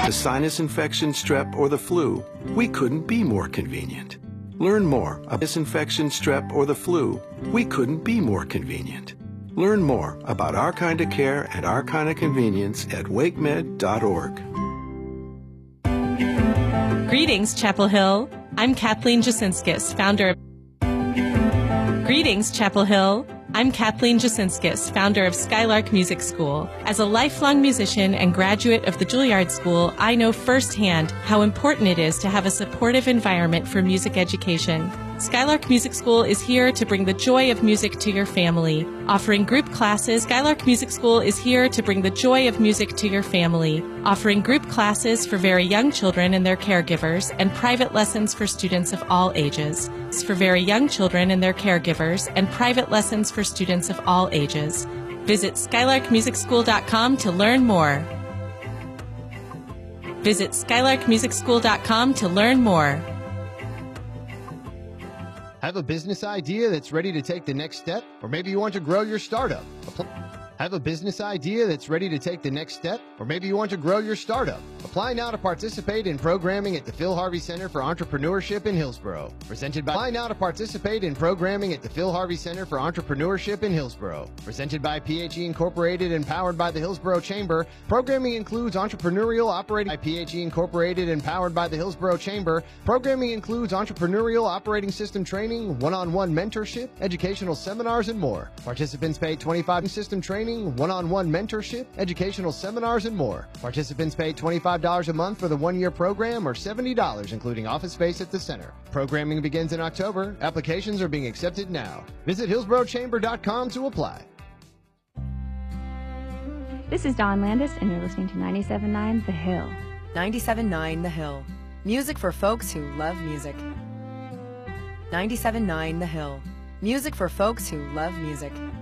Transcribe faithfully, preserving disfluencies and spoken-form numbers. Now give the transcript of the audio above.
The sinus infection, strep, or the flu, we couldn't be more convenient. Learn more about this infection, strep, or the flu, we couldn't be more convenient. Learn more about our kind of care and our kind of convenience at wake med dot org. Greetings, Chapel Hill. I'm Kathleen Jasinskis, founder of Greetings, Chapel Hill. I'm Kathleen Jasinskis, founder of Skylark Music School. As a lifelong musician and graduate of the Juilliard School, I know firsthand how important it is to have a supportive environment for music education. Skylark Music School is here to bring the joy of music to your family. Offering group classes, Skylark Music School is here to bring the joy of music to your family. Offering group classes for very young children and their caregivers, and private lessons for students of all ages. For very young children and their caregivers, and private lessons for students of all ages. Visit skylark music school dot com to learn more. Visit skylark music school dot com to learn more. Have a business idea that's ready to take the next step? Or maybe you want to grow your startup. Have a business idea that's ready to take the next step? Or maybe you want to grow your startup. Apply now to participate in programming at the Phil Harvey Center for Entrepreneurship in Hillsborough. Presented by Apply now to participate in programming at the Phil Harvey Center for Entrepreneurship in Hillsborough. Presented by P H E Incorporated and powered by the Hillsborough Chamber. Programming includes entrepreneurial operating by P H E Incorporated and powered by the Hillsborough Chamber. Programming includes entrepreneurial operating system training, one-on-one mentorship, educational seminars, and more. Participants pay twenty-five dollars system training, one-on-one mentorship, educational seminars, and more. Participants pay twenty-five dollars a month for the one-year program or seventy dollars including office space at the center. Programming begins in October. Applications are being accepted now. Visit hillsborough chamber dot com to apply. This is Dawn Landis, and you're listening to ninety-seven point nine The Hill. ninety-seven point nine The Hill. Music for folks who love music. ninety-seven point nine The Hill. Music for folks who love music.